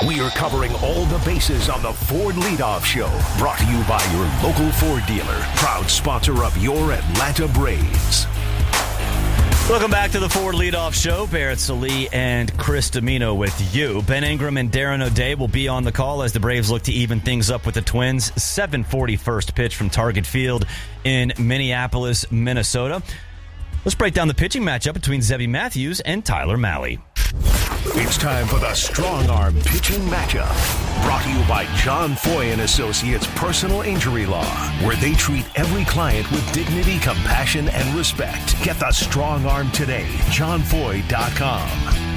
We are covering all the bases on the Ford Leadoff Show. Brought to you by your local Ford dealer. Proud sponsor of your Atlanta Braves. Welcome back to the Ford Leadoff Show. Barrett Sallee and Chris Domino with you. Ben Ingram and Darren O'Day will be on the call as the Braves look to even things up with the Twins. 7:40 first pitch from Target Field in Minneapolis, Minnesota. Let's break down the pitching matchup between Zebby Matthews and Tyler Mahle. It's time for the Strong Arm Pitching Matchup. Brought to you by John Foy & Associates Personal Injury Law, where they treat every client with dignity, compassion, and respect. Get the Strong Arm today. JohnFoy.com.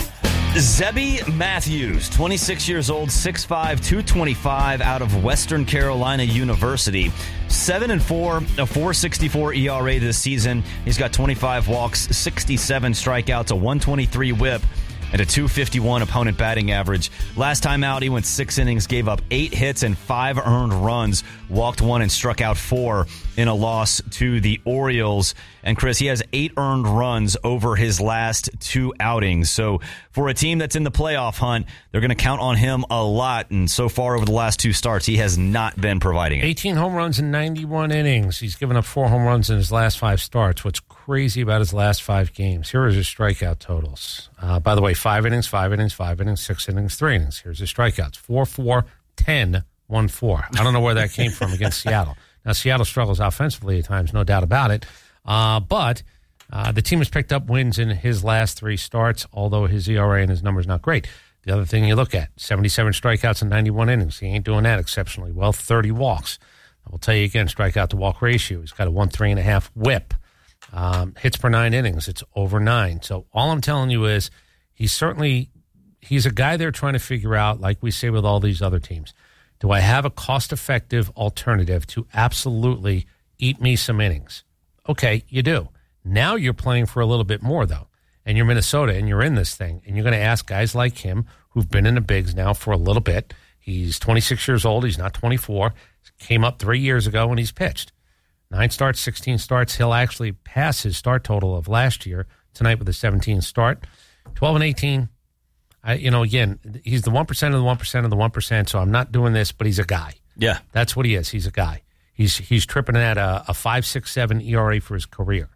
Zebby Matthews, 26 years old, 6'5", 225, out of Western Carolina University. 7-4, a 4.64 ERA this season. He's got 25 walks, 67 strikeouts, a 123 whip, and a 251 opponent batting average. Last time out, he went 6 innings, gave up 8 hits and 5 earned runs, walked 1 and struck out 4 in a loss to the Orioles. And Chris, he has 8 earned runs over his last 2 outings. So for a team that's in the playoff hunt, they're going to count on him a lot. And so far over the last 2 starts, he has not been providing it. 18 home runs in 91 innings. He's given up 4 home runs in his last 5 starts. What's crazy about his last 5 games? Here are his strikeout totals. By the way, 5 innings, 5 innings, 5 innings, 6 innings, 3 innings. Here's his strikeouts. 4-4, 10, 1-4. I don't know where that came from against Seattle. Now, Seattle struggles offensively at times, no doubt about it. But the team has picked up wins in his last 3 starts, although his ERA and his numbers not great. The other thing you look at, 77 strikeouts in 91 innings. He ain't doing that exceptionally well. 30 walks. I will tell you again, strikeout to walk ratio. He's got a 1.3.5 whip. Hits per 9 innings. It's over 9. So all I'm telling you is he's a guy they're trying to figure out, like we say with all these other teams. Do I have a cost-effective alternative to absolutely eat me some innings? Okay, you do. Now you're playing for a little bit more, though, and you're Minnesota, and you're in this thing, and you're going to ask guys like him who've been in the bigs now for a little bit. He's 26 years old. He's not 24. Came up 3 years ago, and he's pitched. 9 starts, 16 starts. He'll actually pass his start total of last year tonight with a 17 start. 12 and 18. Again, he's the 1% of the 1% of the 1%, so I'm not doing this, but he's a guy. Yeah. That's what he is. He's a guy. He's tripping at a 5.67 ERA for his career.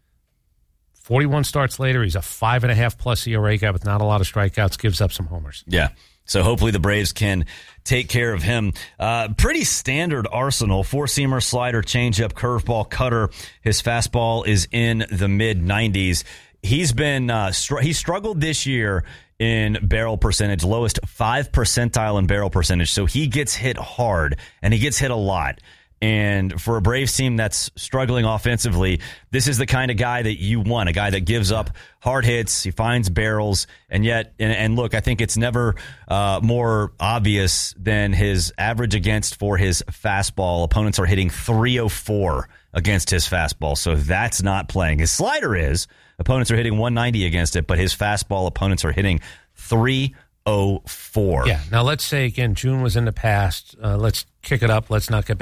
41 starts later, he's a 5.5 plus ERA guy with not a lot of strikeouts, gives up some homers. Yeah. So hopefully the Braves can take care of him. Pretty standard arsenal. 4-seamer, slider, changeup, curveball, cutter. His fastball is in the mid-90s. He's been he struggled this year in barrel percentage, lowest 5 percentile in barrel percentage. So he gets hit hard, and he gets hit a lot. And for a Braves team that's struggling offensively, this is the kind of guy that you want, a guy that gives up hard hits, he finds barrels, and yet, and look, I think it's never more obvious than his average against for his fastball. Opponents are hitting 304 against his fastball, so that's not playing. His slider is. Opponents are hitting 190 against it, but his fastball opponents are hitting 304. Yeah, now let's say, again, June was in the past. Let's kick it up. Let's not get back.